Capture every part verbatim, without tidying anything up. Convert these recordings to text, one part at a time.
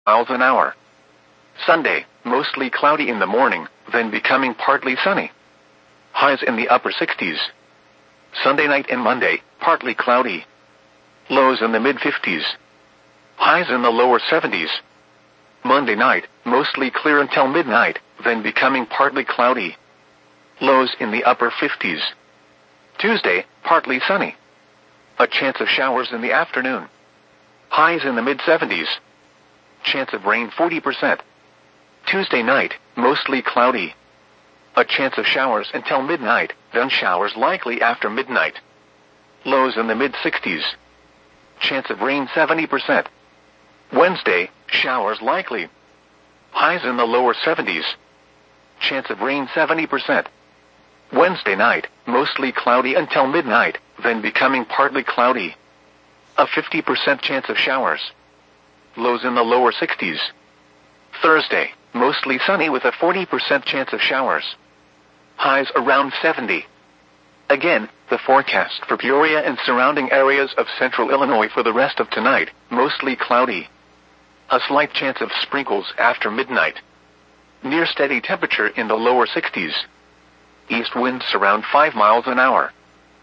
miles an hour. Sunday, mostly cloudy in the morning, then becoming partly sunny. Highs in the upper sixties. Sunday night and Monday, partly cloudy. Lows in the mid-fifties. Highs in the lower seventies. Monday night, mostly clear until midnight, then becoming partly cloudy. Lows in the upper fifties. Tuesday, partly sunny. A chance of showers in the afternoon. Highs in the mid-seventies. Chance of rain forty percent. Tuesday night, mostly cloudy. A chance of showers until midnight, then showers likely after midnight. Lows in the mid-sixties. Chance of rain seventy percent. Wednesday, showers likely. Highs in the lower seventies. Chance of rain seventy percent. Wednesday night, mostly cloudy until midnight, then becoming partly cloudy. A fifty percent chance of showers. Lows in the lower sixties. Thursday, mostly sunny with a forty percent chance of showers. Highs around seventy. Again, the forecast for Peoria and surrounding areas of central Illinois for the rest of tonight, mostly cloudy. A slight chance of sprinkles after midnight. Near steady temperature in the lower sixties. East winds around five miles an hour.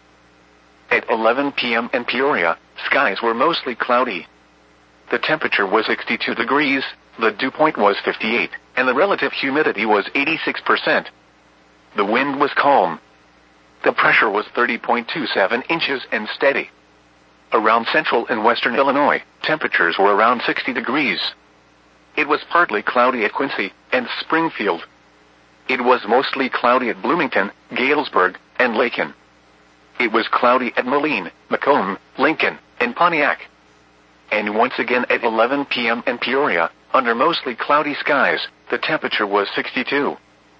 At eleven p.m. in Peoria, skies were mostly cloudy. The temperature was sixty-two degrees, the dew point was fifty-eight, and the relative humidity was eighty-six percent. The wind was calm. The pressure was thirty point two seven inches and steady. Around central and western Illinois, temperatures were around sixty degrees. It was partly cloudy at Quincy and Springfield. It was mostly cloudy at Bloomington, Galesburg, and Lakin. It was cloudy at Moline, Macomb, Lincoln, and Pontiac. And once again at eleven p.m. in Peoria, under mostly cloudy skies, the temperature was sixty-two.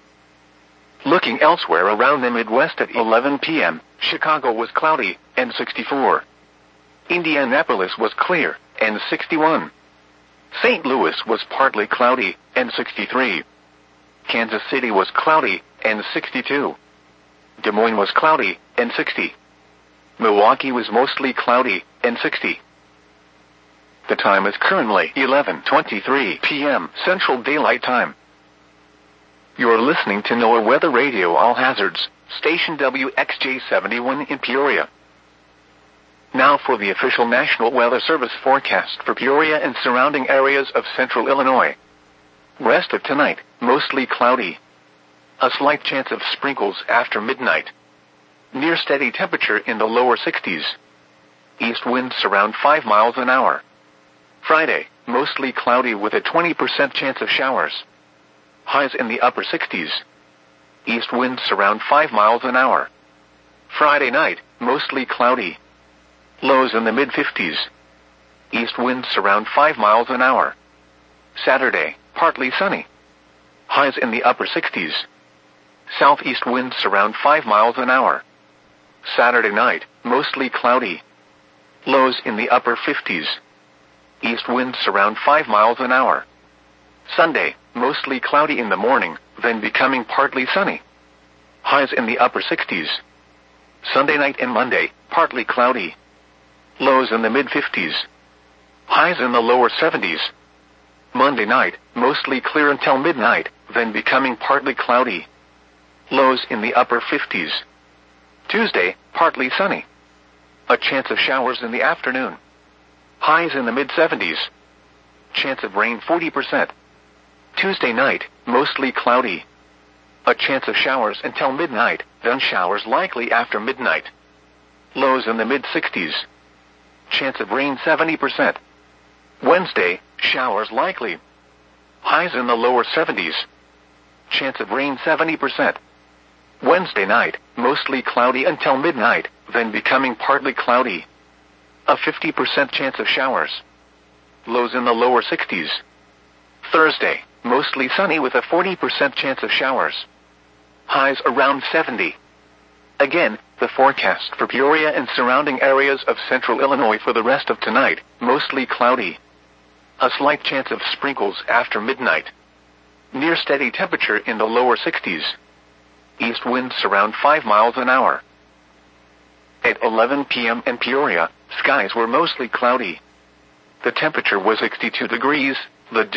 Looking elsewhere around the Midwest at eleven p.m., Chicago was cloudy, and sixty-four. Indianapolis was clear, and sixty-one. Saint Louis was partly cloudy, and sixty-three. Kansas City was cloudy, and sixty-two. Des Moines was cloudy, and sixty. Milwaukee was mostly cloudy, and sixty. The time is currently eleven twenty-three p.m. Central Daylight Time. You're listening to NOAA Weather Radio All Hazards, station W X J seventy-one in Peoria. Now for the official National Weather Service forecast for Peoria and surrounding areas of central Illinois. Rest of tonight, mostly cloudy. A slight chance of sprinkles after midnight. Near steady temperature in the lower sixties. East winds around five miles an hour. Friday, mostly cloudy with a twenty percent chance of showers. Highs in the upper sixties. East winds around five miles an hour. Friday night, mostly cloudy. Lows in the mid-fifties. East winds around five miles an hour. Saturday, partly sunny. Highs in the upper sixties. Southeast winds around five miles an hour. Saturday night, mostly cloudy. Lows in the upper fifties. East winds around five miles an hour. Sunday, mostly cloudy in the morning, then becoming partly sunny. Highs in the upper sixties. Sunday night and Monday, partly cloudy. Lows in the mid-fifties. Highs in the lower seventies. Monday night, mostly clear until midnight, then becoming partly cloudy. Lows in the upper fifties. Tuesday, partly sunny. A chance of showers in the afternoon. Highs in the mid-seventies. Chance of rain forty percent. Tuesday night, mostly cloudy. A chance of showers until midnight, then showers likely after midnight. Lows in the mid-sixties. Chance of rain seventy percent. Wednesday, showers likely. Highs in the lower seventies. Chance of rain seventy percent. Wednesday night, mostly cloudy until midnight, then becoming partly cloudy. A fifty percent chance of showers. Lows in the lower sixties. Thursday, mostly sunny with a forty percent chance of showers. Highs around seventy. Again, the forecast for Peoria and surrounding areas of central Illinois for the rest of tonight, mostly cloudy. A slight chance of sprinkles after midnight. Near steady temperature in the lower sixties. East winds around five miles an hour. At eleven p.m. in Peoria, skies were mostly cloudy. The temperature was sixty-two degrees,